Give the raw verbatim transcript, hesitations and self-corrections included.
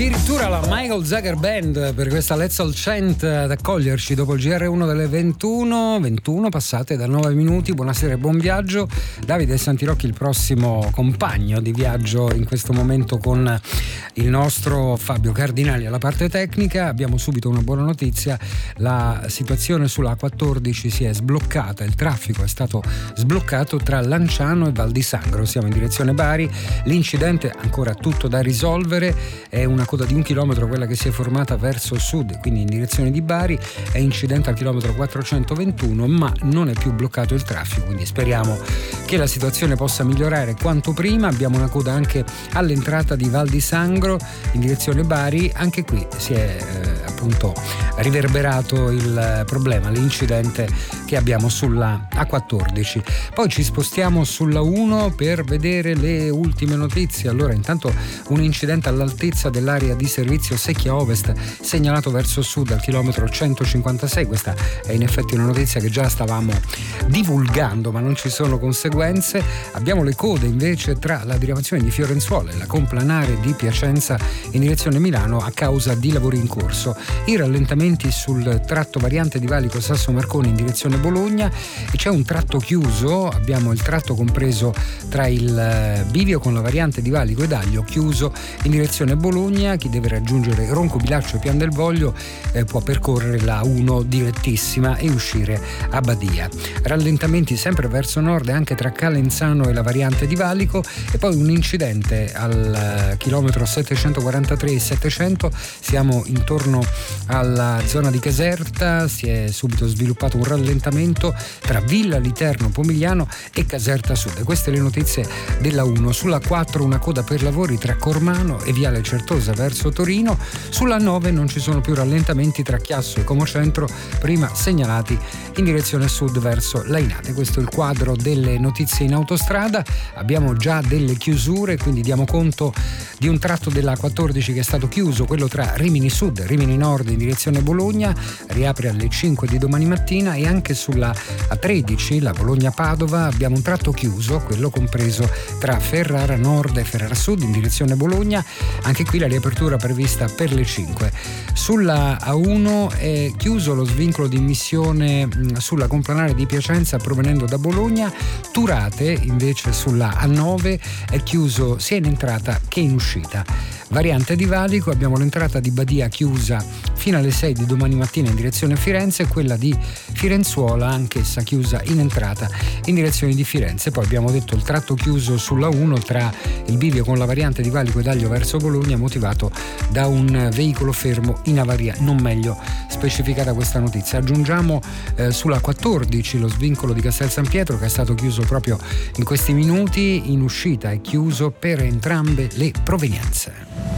Addirittura la Michael Jagger Band per questa Let's All Chant ad accoglierci dopo il G R uno delle ventuno, ventuno passate da nove minuti. Buonasera e buon viaggio. Davide Santirocchi, il prossimo compagno di viaggio in questo momento con il nostro Fabio Cardinali alla parte tecnica. Abbiamo subito una buona notizia: la situazione sulla A quattordici si è sbloccata, il traffico è stato sbloccato tra Lanciano e Val di Sangro, siamo in direzione Bari. L'incidente ancora tutto da risolvere, è una coda di un chilometro quella che si è formata verso sud, quindi in direzione di Bari. È incidente al chilometro quattrocentoventuno, ma non è più bloccato il traffico, quindi speriamo che la situazione possa migliorare quanto prima. Abbiamo una coda anche all'entrata di Val di Sangro in direzione Bari, anche qui si è eh, appunto riverberato il problema, l'incidente che abbiamo sulla A quattordici. Poi ci spostiamo sulla uno per vedere le ultime notizie. Allora, intanto un incidente all'altezza dell'area di servizio Secchia Ovest segnalato verso sud al chilometro centocinquantasei. Questa è in effetti una notizia che già stavamo divulgando, ma non ci sono conseguenze. Abbiamo le code invece tra la diramazione di Fiorenzuola e la complanare di Piacenza in direzione Milano a causa di lavori in corso. I rallentamenti sul tratto variante di Valico Sasso Marconi in direzione Bologna, e c'è un tratto chiuso. Abbiamo il tratto compreso tra il bivio con la variante di Valico ed Aglio chiuso in direzione Bologna. Chi deve raggiungere Ronco Bilaccio e Pian del Voglio eh, può percorrere la uno direttissima e uscire a Badia. Rallentamenti sempre verso nord anche tra Calenzano e la variante di Valico, e poi un incidente al uh, chilometro settecentoquarantatré e settecento. Siamo intorno alla zona di Caserta, si è subito sviluppato un rallentamento tra Villa Literno Pomigliano e Caserta Sud. Queste le notizie della uno. Sulla quattro una coda per lavori tra Cormano e Viale Certosa verso Torino. Sulla nove non ci sono più rallentamenti tra Chiasso e Como Centro, prima segnalati in direzione sud verso Lainate. Questo è il quadro delle notizie in autostrada. Abbiamo già delle chiusure, quindi diamo conto di un tratto della A quattordici che è stato chiuso, quello tra Rimini Sud e Rimini Nord in direzione Bologna, riapre alle cinque di domani mattina. E anche sulla A tredici, la Bologna-Padova, abbiamo un tratto chiuso, quello compreso tra Ferrara Nord e Ferrara Sud in direzione Bologna. Anche qui la riapertura prevista per le cinque. Sulla A uno è chiuso lo svincolo di immissione sulla complanare di Piacenza provenendo da Bologna. Turate invece sulla A nove è chiuso sia in entrata che in uscita. Variante di Valico, abbiamo l'entrata di Badia chiusa fino alle sei di domani mattina in direzione Firenze, e quella di Firenzuola anch'essa chiusa in entrata in direzione di Firenze. Poi abbiamo detto il tratto chiuso sulla uno tra il bivio con la variante di Valico ed Aglio verso Bologna, motivato da un veicolo fermo in avaria, non meglio specificata questa notizia. Aggiungiamo eh, sulla quattordici lo svincolo di Castel San Pietro, che è stato chiuso proprio in questi minuti, in uscita è chiuso per entrambe le provenienze.